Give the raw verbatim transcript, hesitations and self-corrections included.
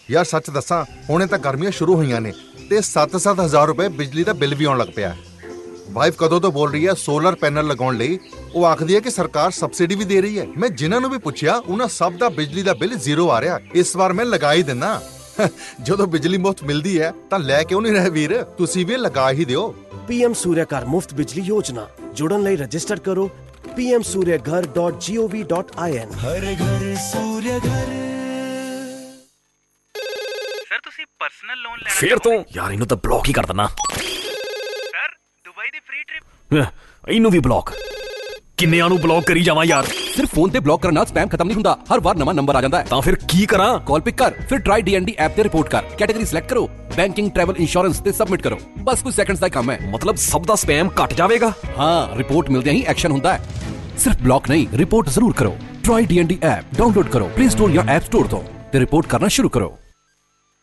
ਯਾਰ ਸੱਚ ਦੱਸਾਂ, ਹੁਣੇ ਤਾਂ ਗਰਮੀਆਂ ਸ਼ੁਰੂ ਹੋਈਆਂ ਨੇ ਤੇ ਸੱਤ ਸੱਤ ਹਜ਼ਾਰ ਰੁਪਏ ਬਿਜਲੀ ਦਾ ਬਿੱਲ ਵੀ ਆਉਣ ਲੱਗ ਪਿਆ। ਵਾਈਫ ਕਦੋਂ ਤੋਂ ਬੋਲ ਰਹੀ ਹੈ ਸੋਲਰ ਪੈਨਲ ਲਗਾਉਣ ਲਈ। ਉਹ ਆਖਦੀ ਹੈ ਕਿ ਸਰਕਾਰ ਸਬਸਿਡੀ ਵੀ ਦੇ ਰਹੀ ਹੈ। ਮੈਂ ਜਿਨ੍ਹਾਂ ਨੂੰ ਵੀ ਪੁੱਛਿਆ ਉਹਨਾਂ ਸਭ ਦਾ ਬਿਜਲੀ ਦਾ ਬਿੱਲ ਜ਼ੀਰੋ ਆ ਰਿਹਾ। ਇਸ ਵਾਰ ਮੈਂ ਲਗਾ ਹੀ ਦਿੰਦਾ। ਜਦੋਂ ਬਿਜਲੀ ਮੁਫਤ ਮਿਲਦੀ ਹੈ ਤਾਂ ਲੈ ਕਿਉਂ ਨਹੀਂ ਰਹੇ ਵੀਰ, ਤੁਸੀਂ ਵੀ ਲਗਾ ਹੀ ਦਿਓ। ਪੀਐਮ ਸੂਰਿਆ ਘਰ ਮੁਫਤ ਬਿਜਲੀ ਯੋਜਨਾ ਜੁੜਨ ਲਈ ਰਜਿਸਟਰ ਕਰੋ ਪੀ ਐਮ ਸੂਰਿਆ ਘਰ ਡਾਟ ਜੀ ਓ ਵੀ ਡਾਟ ਆਈ ਐਨ। ਹਰ ਘਰ ਸੂਰਿਆ ਘਰ। ਸਰ ਤੁਸੀਂ ਪਰਸਨਲ ਲੋਨ ਲੈਣਾ ਫੇਰ ਤੋਂ ਯਾਰ ਇਹਨੂੰ ਤਾਂ ਬਲੌਕ ਹੀ ਕਰ ਦਿੰਨਾ। ਸਰ ਦੁਬਈ ਦੀ ਫ੍ਰੀ ਟ੍ਰਿਪ। ਇਹਨੂੰ ਵੀ ਬਲੌਕ। ਕਿੰਨਿਆਂ ਨੂੰ ਬਲੌਕ ਕਰੀ ਜਾਵਾਂ ਯਾਰ। ਸਿਰਫ ਫੋਨ ਤੇ ਬਲੌਕ ਕਰਨ ਨਾਲ ਸਪੈਮ ਖਤਮ ਨਹੀਂ ਹੁੰਦਾ, ਹਰ ਵਾਰ ਨਵਾਂ ਨੰਬਰ ਆ ਜਾਂਦਾ ਹੈ। ਤਾਂ ਫਿਰ ਕੀ ਕਰਾਂ? ਕਾਲ ਪਿਕ ਕਰ, ਫਿਰ try D N D app ਤੇ ਰਿਪੋਰਟ ਕਰ, ਕੈਟੇਗਰੀ ਸਿਲੈਕਟ ਕਰੋ, ਬੈਂਕਿੰਗ, ਟਰੈਵਲ, ਇੰਸ਼ੋਰੈਂਸ ਤੇ ਸਬਮਿਟ ਕਰੋ। ਬਸ ਕੁਝ ਸੈਕਿੰਡਸ ਦਾ ਕੰਮ ਹੈ। ਮਤਲਬ ਸਭ ਦਾ ਸਪੈਮ ਘਟ ਜਾਵੇਗਾ? ਹਾਂ, ਰਿਪੋਰਟ ਮਿਲਦਿਆਂ ਹੀ ਐਕਸ਼ਨ ਹੁੰਦਾ ਹੈ। ਸਿਰਫ ਬਲੌਕ ਨਹੀਂ, ਰਿਪੋਰਟ ਜ਼ਰੂਰ ਕਰੋ। Try D N D app download ਕਰੋ ਪਲੇ ਸਟੋਰ ਜਾਂ ਐਪ ਸਟੋਰ ਤੋਂ ਤੇ ਰਿਪੋਰਟ ਕਰਨਾ ਸ਼ੁਰੂ ਕਰੋ।